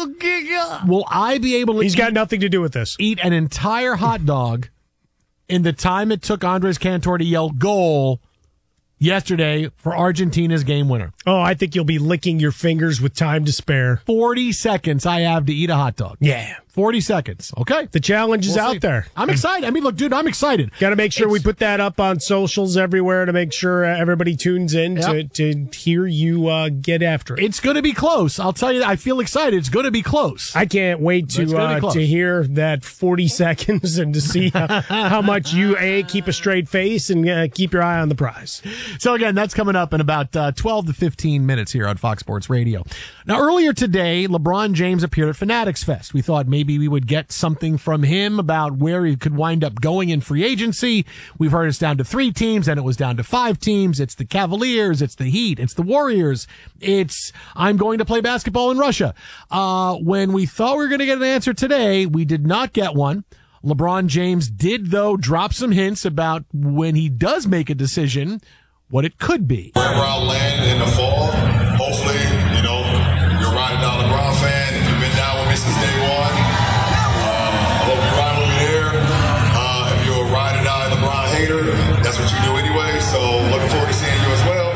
[SPEAKER 1] will I be able to
[SPEAKER 4] He's
[SPEAKER 1] eat,
[SPEAKER 4] got nothing to do with this.
[SPEAKER 1] eat an entire hot dog in the time it took Andres Cantor to yell goal yesterday for Argentina's game winner?
[SPEAKER 4] Oh, I think you'll be licking your fingers with time to spare.
[SPEAKER 1] forty seconds I have to eat a hot dog.
[SPEAKER 4] Yeah.
[SPEAKER 1] forty seconds. Okay.
[SPEAKER 4] The challenge is
[SPEAKER 1] We'll
[SPEAKER 4] out
[SPEAKER 1] see.
[SPEAKER 4] there.
[SPEAKER 1] I'm excited. I mean, look, dude, I'm excited.
[SPEAKER 4] Got to make sure
[SPEAKER 1] It's-
[SPEAKER 4] we put that up on socials everywhere to make sure uh, everybody tunes in
[SPEAKER 1] Yep.
[SPEAKER 4] to, to hear you uh, get after it.
[SPEAKER 1] It's going to be close. I'll tell you, I feel excited. It's going to be close.
[SPEAKER 4] I can't wait
[SPEAKER 1] It's
[SPEAKER 4] to
[SPEAKER 1] gonna be
[SPEAKER 4] uh,
[SPEAKER 1] close.
[SPEAKER 4] to hear that forty seconds and to see how, how much you, A, keep a straight face and uh, keep your eye on the prize.
[SPEAKER 1] So again, that's coming up in about uh, twelve to fifteen minutes here on Fox Sports Radio. Now, earlier today, LeBron James appeared at Fanatics Fest. We thought maybe we would get something from him about where he could wind up going in free agency. We've heard it's down to three teams, and it was down to five teams. It's the Cavaliers, it's the Heat, it's the Warriors. It's I'm going to play basketball in Russia. Uh, when we thought we were going to get an answer today, we did not get one. LeBron James did, though, drop some hints about when he does make a decision, what it could be.
[SPEAKER 21] Wherever I land in the fall, hopefully, you know, you're a ride or die LeBron fan. You've been down with me since day one. Uh, I hope you ride with me there. Uh, if you're a ride or die LeBron hater, that's what you do anyway. So looking forward to seeing you as well.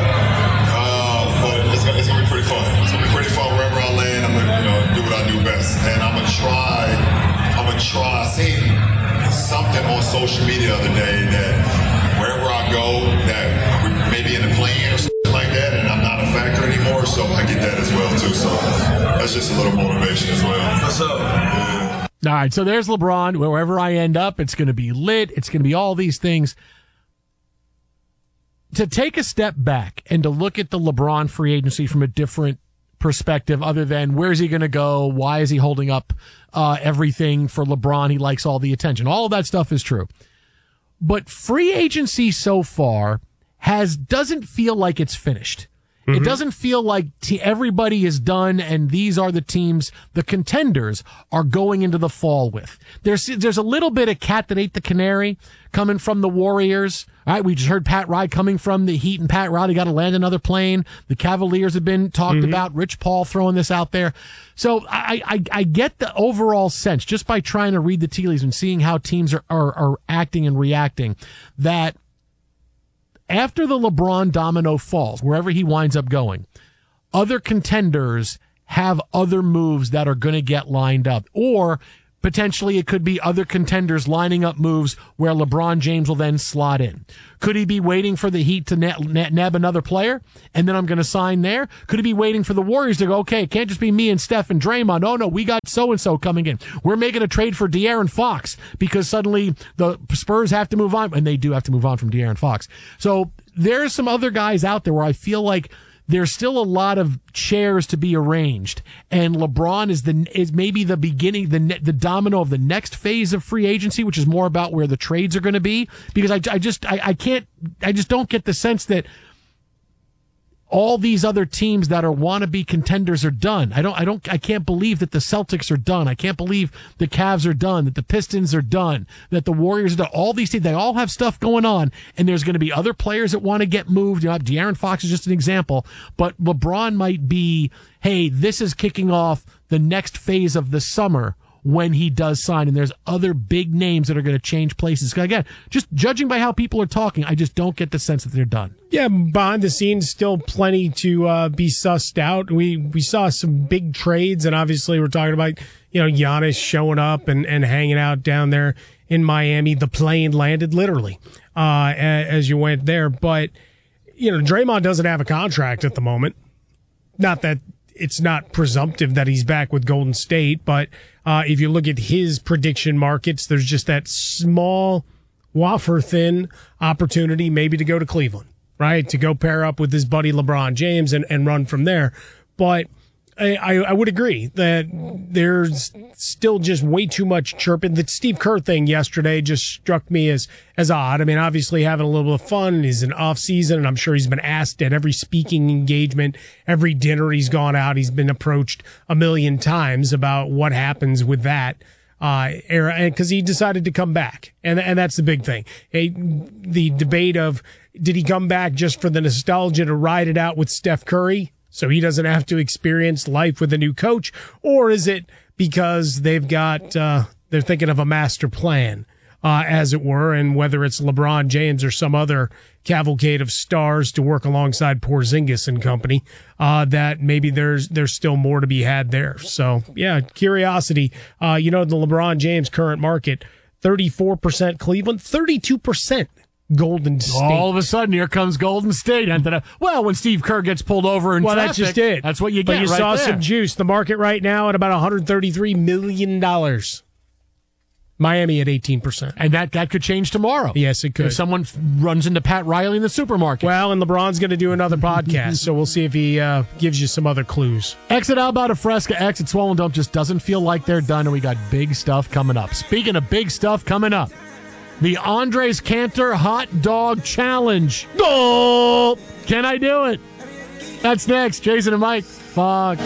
[SPEAKER 21] Uh, but it's gonna, it's gonna be pretty fun. It's gonna be pretty fun wherever I land. I'm gonna, you know, do what I do best, and I'm gonna try. I'm gonna try. I seen something on social media the other day that wherever I go, that we maybe in the plane or something like that, and I'm not a factor anymore. so I get that as well too. So that's just a little motivation as well. What's up? Yeah.
[SPEAKER 1] All right, so there's LeBron. Wherever I end up, it's going to be lit. It's going to be all these things. To take a step back and to look at the LeBron free agency from a different perspective, other than where's he going to go? Why is he holding up uh, everything for LeBron? He likes all the attention. All of that stuff is true. But free agency so far has doesn't feel like it's finished. Mm-hmm. It doesn't feel like t- everybody is done and these are the teams the contenders are going into the fall with. There's there's a little bit of cat that ate the canary coming from the Warriors. All right, we just heard Pat Riley coming from the Heat, and Pat Riley got to land another plane. The Cavaliers have been talked mm-hmm. about. Rich Paul throwing this out there. So I, I I get the overall sense just by trying to read the tea leaves and seeing how teams are are, are acting and reacting that after the LeBron domino falls, wherever he winds up going, other contenders have other moves that are going to get lined up. Or potentially it could be other contenders lining up moves where LeBron James will then slot in. Could he be waiting for the Heat to nab, nab another player and then I'm going to sign there? Could he be waiting for the Warriors to go, okay, it can't just be me and Steph and Draymond. Oh, no, we got so-and-so coming in. We're making a trade for De'Aaron Fox because suddenly the Spurs have to move on, and they do have to move on from De'Aaron Fox. So there's some other guys out there where I feel like there's still a lot of chairs to be arranged, and LeBron is the is maybe the beginning, the the domino of the next phase of free agency, which is more about where the trades are going to be. Because I, I just I, I can't I just don't get the sense that all these other teams that are wannabe contenders are done. I don't I don't I can't believe that the Celtics are done. I can't believe the Cavs are done, that the Pistons are done, that the Warriors are done. All these teams, they all have stuff going on, and there's going to be other players that want to get moved. You know, De'Aaron Fox is just an example, but LeBron might be, hey, this is kicking off the next phase of the summer when he does sign, and there's other big names that are going to change places. Again, just judging by how people are talking, I just don't get the sense that they're done.
[SPEAKER 4] Yeah, behind the scenes, still plenty to uh, be sussed out. We we saw some big trades, and obviously we're talking about, you know, Giannis showing up and, and hanging out down there in Miami. The plane landed literally uh, as you went there. But, you know, Draymond doesn't have a contract at the moment. Not that it's not presumptive that he's back with Golden State, but uh, if you look at his prediction markets, there's just that small, wafer-thin opportunity maybe to go to Cleveland, right? To go pair up with his buddy LeBron James and, and run from there. But I, I, I would agree that there's still just way too much chirping. The Steve Kerr thing yesterday just struck me as, as odd. I mean, obviously having a little bit of fun. He's in off season, and I'm sure he's been asked at every speaking engagement, every dinner he's gone out. He's been approached a million times about what happens with that uh, era, and because he decided to come back. And, and that's the big thing. Hey, the debate of, did he come back just for the nostalgia to ride it out with Steph Curry, so he doesn't have to experience life with a new coach? Or is it because they've got, uh, they're thinking of a master plan, uh, as it were, and whether it's LeBron James or some other cavalcade of stars to work alongside Porzingis and company, uh, that maybe there's, there's still more to be had there. So yeah, curiosity. Uh, you know, the LeBron James current market, thirty-four percent Cleveland, thirty-two percent Golden State.
[SPEAKER 1] All of a sudden, here comes Golden State. Well, when Steve Kerr gets pulled over in
[SPEAKER 4] well,
[SPEAKER 1] traffic,
[SPEAKER 4] that's just it.
[SPEAKER 1] That's what you get.
[SPEAKER 4] But you
[SPEAKER 1] right
[SPEAKER 4] saw
[SPEAKER 1] there.
[SPEAKER 4] some juice. The market right now at about one hundred thirty-three million dollars. Miami at eighteen percent.
[SPEAKER 1] And that, that could change tomorrow.
[SPEAKER 4] Yes, it could.
[SPEAKER 1] If someone f- runs into Pat Riley in the supermarket.
[SPEAKER 4] Well, and LeBron's going to do another podcast, so we'll see if he uh, gives you some other clues.
[SPEAKER 1] Exit Alba Fresca, exit Swollen Dome just doesn't feel like they're done, and we got big stuff coming up. Speaking of big stuff coming up, the Andres Cantor Hot Dog Challenge. Oh, can I do it? That's next. Jason and Mike, Fox.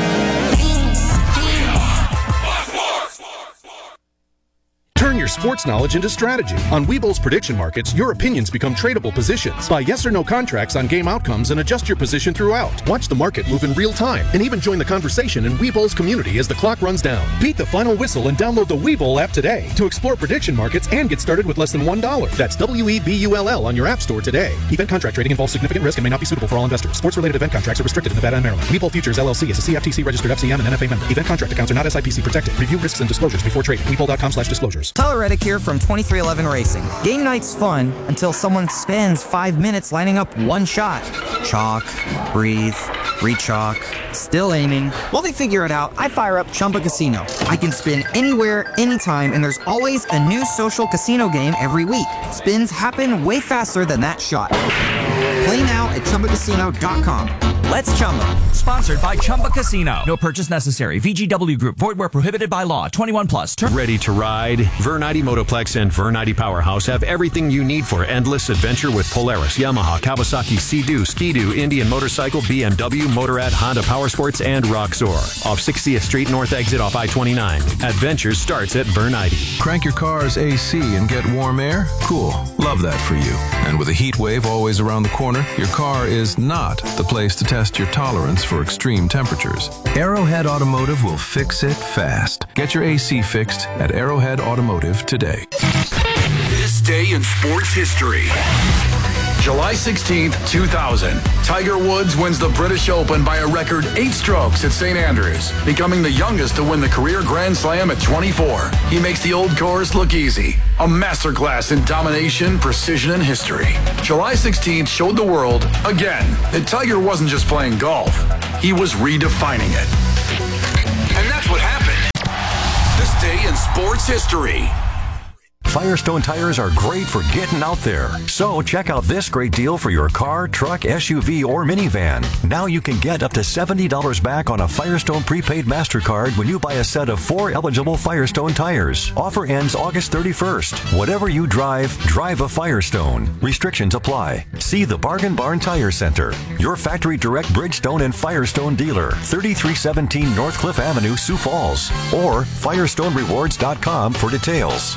[SPEAKER 2] Turn your sports knowledge into strategy. On Webull's prediction markets, your opinions become tradable positions. Buy yes or no contracts on game outcomes and adjust your position throughout. Watch the market move in real time and even join the conversation in Webull's community as the clock runs down. Beat the final whistle and download the Webull app today to explore prediction markets and get started with less than one dollar. That's W E B U L L on your app store today. Event contract trading involves significant risk and may not be suitable for all investors. Sports-related event contracts are restricted in Nevada and Maryland. Webull Futures L L C is a C F T C registered F C M and N F A member. Event contract accounts are not S I P C protected. Review risks and disclosures before trading. Webull dot com slash disclosures.
[SPEAKER 5] Tyler Reddick here from twenty-three eleven Racing. Game night's fun until someone spends five minutes lining up one shot. Chalk, breathe, re-chalk, still aiming. While they figure it out, I fire up Chumba Casino. I can spin anywhere, anytime, and there's always a new social casino game every week. Spins happen way faster than that shot. Play now at Chumba Casino dot com. Let's Chumba.
[SPEAKER 22] Sponsored by Chumba Casino. No purchase necessary. V G W Group. Void where prohibited by law. twenty-one plus. Term-
[SPEAKER 23] Ready to ride? Vernite Motoplex and Vernite Powerhouse have everything you need for endless adventure with Polaris, Yamaha, Kawasaki, Sea-Doo, Ski-Doo, Indian Motorcycle, B M W, Motorrad, Honda Powersports, and Roxor. Off sixtieth Street North exit off I twenty-nine. Adventure starts at Vernite.
[SPEAKER 24] Crank your car's A C and get warm air? Cool. Love that for you. And with a heat wave always around the corner, your car is not the place to test your tolerance for extreme temperatures. Arrowhead Automotive will fix it fast. Get your A C fixed at Arrowhead Automotive today.
[SPEAKER 25] This day in sports history. July sixteenth, two thousand. Tiger Woods wins the British Open by a record eight strokes at Saint Andrews, becoming the youngest to win the career Grand Slam at twenty-four. He makes the old course look easy. A masterclass in domination, precision, and history. July sixteenth showed the world, again, that Tiger wasn't just playing golf. He was redefining it. And that's what happened. This day in sports history.
[SPEAKER 26] Firestone tires are great for getting out there. So check out this great deal for your car, truck, S U V, or minivan. Now you can get up to seventy dollars back on a Firestone prepaid MasterCard when you buy a set of four eligible Firestone tires. Offer ends August thirty-first. Whatever you drive, drive a Firestone. Restrictions apply. See the Bargain Barn Tire Center, your factory direct Bridgestone and Firestone dealer, thirty-three seventeen North Cliff Avenue, Sioux Falls, or firestone rewards dot com for details.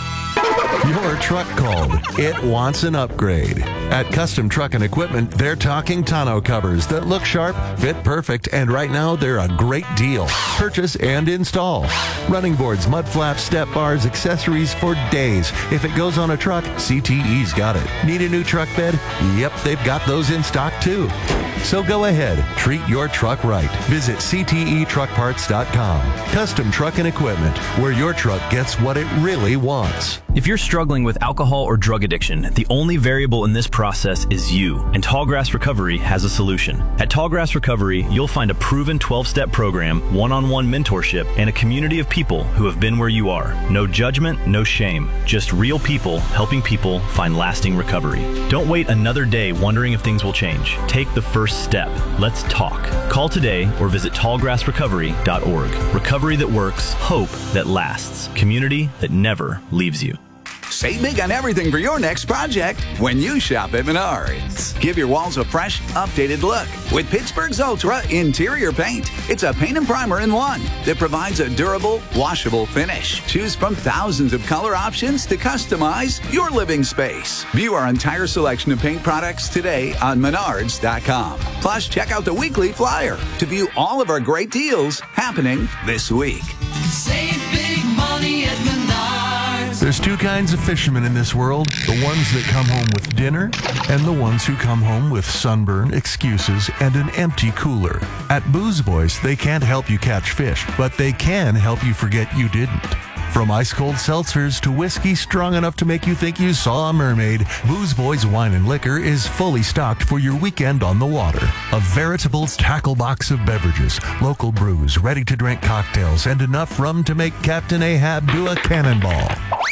[SPEAKER 27] Your truck called. It wants an upgrade. At Custom Truck and Equipment, they're talking tonneau covers that look sharp, fit perfect, and right now they're a great deal. Purchase and install. Running boards, mud flaps, step bars, accessories for days. If it goes on a truck, C T E's got it. Need a new truck bed? Yep, they've got those in stock too. So go ahead, treat your truck right. Visit C T E truck parts dot com. Custom Truck and Equipment, where your truck gets what it really wants.
[SPEAKER 28] If you're struggling with alcohol or drug addiction, the only variable in this process is you, and Tallgrass Recovery has a solution. At Tallgrass Recovery, you'll find a proven twelve-step program, one-on-one mentorship, and a community of people who have been where you are. No judgment, no shame, just real people helping people find lasting recovery. Don't wait another day wondering if things will change. Take the first step. Let's talk. Call today or visit tallgrass recovery dot org. Recovery that works, hope that lasts, community that never leaves you.
[SPEAKER 29] Save big on everything for your next project when you shop at Menards. Give your walls a fresh, updated look with Pittsburgh's Ultra Interior Paint. It's a paint and primer in one that provides a durable, washable finish. Choose from thousands of color options to customize your living space. View our entire selection of paint products today on menards dot com. Plus, check out the weekly flyer to view all of our great deals happening this week.
[SPEAKER 30] Save big money at Menards.
[SPEAKER 27] There's two kinds of fishermen in this world, the ones that come home with dinner and the ones who come home with sunburn, excuses, and an empty cooler. At Booze Boys, they can't help you catch fish, but they can help you forget you didn't. From ice-cold seltzers to whiskey strong enough to make you think you saw a mermaid, Booze Boys Wine and Liquor is fully stocked for your weekend on the water. A veritable tackle box of beverages, local brews, ready-to-drink cocktails, and enough rum to make Captain Ahab do a cannonball.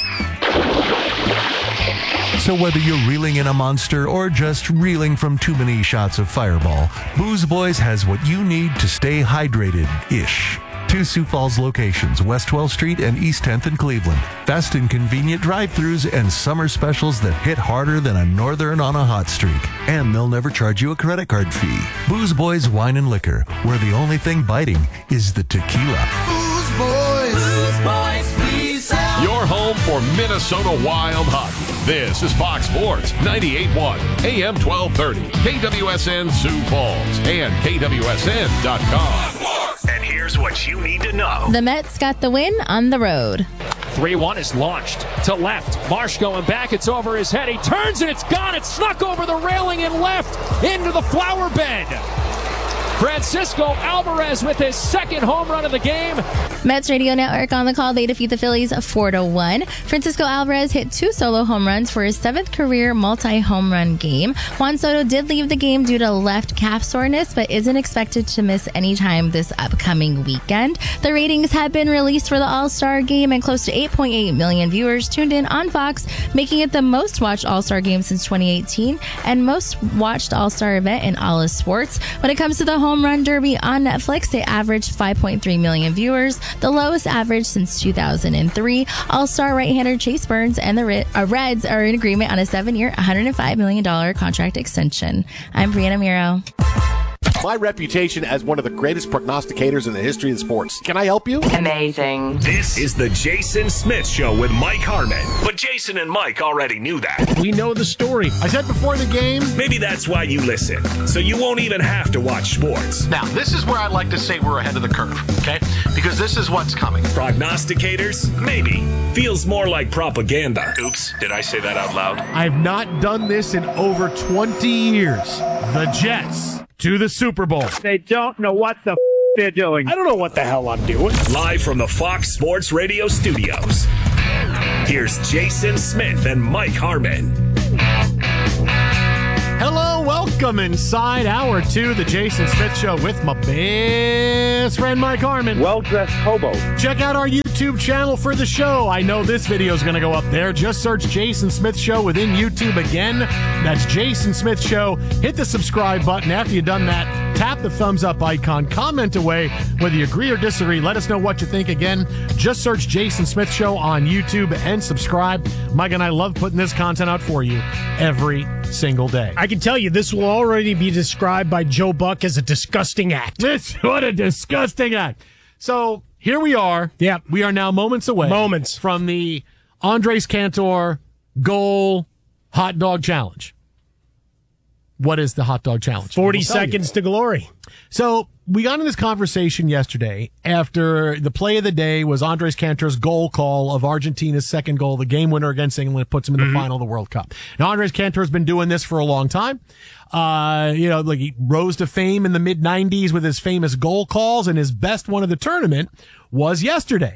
[SPEAKER 27] So whether you're reeling in a monster or just reeling from too many shots of Fireball, Booze Boys has what you need to stay hydrated-ish. Two Sioux Falls locations, West twelfth Street and East tenth in Cleveland. Fast and convenient drive-thrus and summer specials that hit harder than a northern on a hot streak. And they'll never charge you a credit card fee. Booze Boys Wine and Liquor, where the only thing biting is the tequila.
[SPEAKER 30] Booze Boys. Booze Boys, please sell.
[SPEAKER 31] Your home for Minnesota Wild hockey. This is Fox Sports ninety-eight point one, A M twelve thirty, K W S N Sioux Falls, and K W S N dot com.
[SPEAKER 7] And here's what you need to know.
[SPEAKER 32] The Mets got the win on the road.
[SPEAKER 33] three one is launched to left. Marsh going back. It's over his head. He turns and it's gone. It's snuck over the railing and left into the flower bed. Francisco Alvarez with his second home run of the game.
[SPEAKER 32] Mets Radio Network on the call. They defeat the Phillies four to one. Francisco Alvarez hit two solo home runs for his seventh career multi-home run game. Juan Soto did leave the game due to left calf soreness, but isn't expected to miss any time this upcoming weekend. The ratings have been released for the All-Star game, and close to eight point eight million viewers tuned in on Fox, making it the most watched All-Star game since twenty eighteen and most watched All-Star event in all of sports. When it comes to the Home Run Derby on Netflix, it averaged five point three million viewers, the lowest average since two thousand three. All-Star right-hander Chase Burns and the Reds are in agreement on a seven-year, one hundred five million dollars contract extension. I'm Brianna Miro.
[SPEAKER 3] My reputation as one of the greatest prognosticators in the history of sports. Can I help you?
[SPEAKER 7] Amazing. This is the Jason Smith Show with Mike Harmon. But Jason and Mike already knew that.
[SPEAKER 4] We know the story.
[SPEAKER 3] I said before the game.
[SPEAKER 7] Maybe that's why you listen, so you won't even have to watch sports.
[SPEAKER 3] Now, this is where I like to say we're ahead of the curve, okay? Because this is what's coming.
[SPEAKER 7] Prognosticators? Maybe. Feels more like propaganda. Oops, did I say that out loud?
[SPEAKER 1] I've not done this in over twenty years. The Jets to the Super Bowl.
[SPEAKER 6] They don't know what the f- they're doing.
[SPEAKER 4] I don't know what the hell I'm doing.
[SPEAKER 7] Live from the Fox Sports Radio studios, here's Jason Smith and Mike Harmon.
[SPEAKER 1] Hello, welcome inside hour two, the Jason Smith Show with my best friend Mike Harmon.
[SPEAKER 6] Well-dressed hobo.
[SPEAKER 1] Check out our YouTube channel for the show. I know this video is going to go up there. Just search Jason Smith Show within YouTube again. That's Jason Smith Show. Hit the subscribe button. After you've done that, tap the thumbs up icon. Comment away whether you agree or disagree. Let us know what you think. Again, just search Jason Smith Show on YouTube and subscribe. Mike and I love putting this content out for you every single day.
[SPEAKER 4] I can tell you this will already be described by Joe Buck as a disgusting act.
[SPEAKER 1] This, what a disgusting act. So here we are.
[SPEAKER 4] Yeah.
[SPEAKER 1] We are now moments away.
[SPEAKER 4] Moments.
[SPEAKER 1] From the Andres Cantor goal hot dog challenge. What is the hot dog challenge?
[SPEAKER 4] forty seconds to glory.
[SPEAKER 1] So we got in this conversation yesterday after the play of the day was Andres Cantor's goal call of Argentina's second goal, the game winner against England, puts him in the mm-hmm. final of the World Cup. Now, Andres Cantor has been doing this for a long time. Uh, you know, like he rose to fame in the mid nineties with his famous goal calls, and his best one of the tournament was yesterday.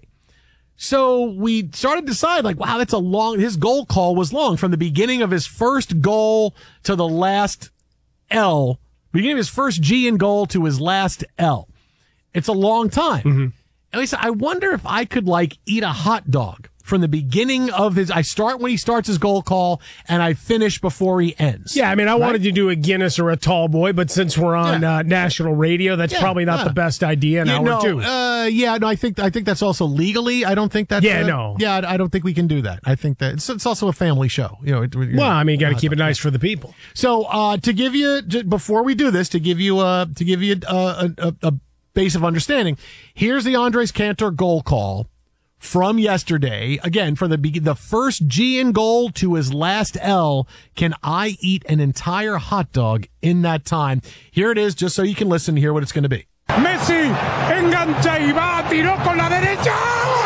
[SPEAKER 1] So we started to decide, like, wow, that's a long, his goal call was long from the beginning of his first goal to the last L, beginning of his first G in goal to his last L. It's a long time. Mm-hmm. And we said, I wonder if I could, like, eat a hot dog from the beginning of his, I start when he starts his goal call and I finish before he ends.
[SPEAKER 4] Yeah, I mean, I right? wanted to do a Guinness or a tall boy, but since we're on yeah. uh, national radio, that's
[SPEAKER 1] yeah,
[SPEAKER 4] probably not
[SPEAKER 1] yeah.
[SPEAKER 4] the best idea in
[SPEAKER 1] yeah,
[SPEAKER 4] hour
[SPEAKER 1] no,
[SPEAKER 4] two.
[SPEAKER 1] Uh, yeah, no, I think I think that's also legally. I don't think that's
[SPEAKER 4] yeah,
[SPEAKER 1] uh,
[SPEAKER 4] no,
[SPEAKER 1] yeah, I don't think we can do that. I think that it's, it's also a family show. You know, it, you
[SPEAKER 4] well,
[SPEAKER 1] know,
[SPEAKER 4] I mean, you got to keep it nice for the people.
[SPEAKER 1] So, uh, to give you before we do this, to give you uh to give you a, a, a base of understanding, here's the Andres Cantor goal call from yesterday. Again, from the the first G in goal to his last L. Can I eat an entire hot dog in that time? Here it is, just so you can listen and hear what it's going to be.
[SPEAKER 6] Messi engancha y va, tiró con la derecha.